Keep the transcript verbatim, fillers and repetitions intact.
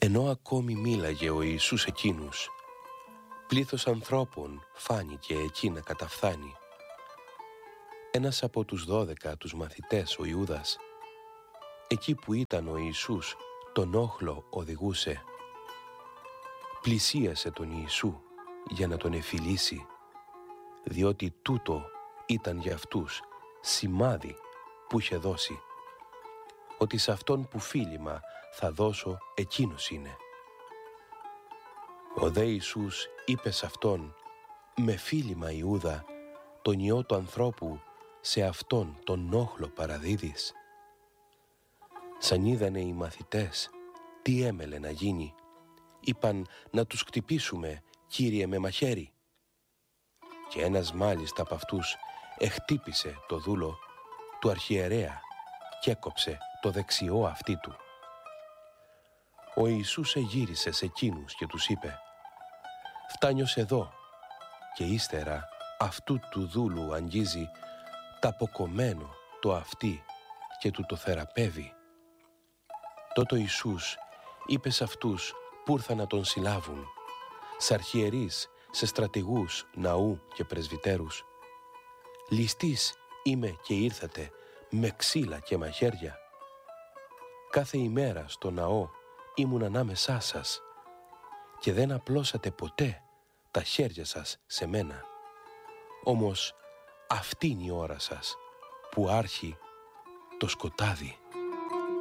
Ενώ ακόμη μίλαγε ο Ιησούς εκείνους, πλήθος ανθρώπων φάνηκε εκεί να καταφθάνει. Ένας από τους δώδεκα τους μαθητές, ο Ιούδας, εκεί που ήταν ο Ιησούς τον όχλο οδηγούσε, πλησίασε τον Ιησού για να τον εφιλήσει, διότι τούτο ήταν για αυτούς σημάδι που είχε δώσει, ότι σε αυτόν που φίλημα θα δώσω εκείνος είναι. Ο δε Ιησούς είπε σε αυτόν, με φίλημα Ιούδα, τον Υιό του ανθρώπου, σε αυτόν τον όχλο παραδίδεις. Σαν είδανε οι μαθητές τι έμελε να γίνει, είπαν να τους χτυπήσουμε, Κύριε, με μαχαίρι. Και ένας μάλιστα από αυτούς εχτύπησε το δούλο του αρχιερέα και έκοψε το δεξιό αυτί του. Ο Ιησούς εγύρισε σε εκείνους και τους είπε, φτάνιος εδώ, και ύστερα αυτού του δούλου αγγίζει ταποκομμένο το αυτί και του το θεραπεύει. Τότε ο Ιησούς είπε σε αυτούς που ήρθαν να τον συλλάβουν, σε αρχιερείς, σε στρατηγούς ναού και πρεσβυτέρους, ληστείς είμαι και ήρθατε με ξύλα και μαχαίρια. Κάθε ημέρα στο ναό ήμουν ανάμεσά σας και δεν απλώσατε ποτέ τα χέρια σας σε μένα. Όμως αυτή είναι η ώρα σας που άρχει το σκοτάδι.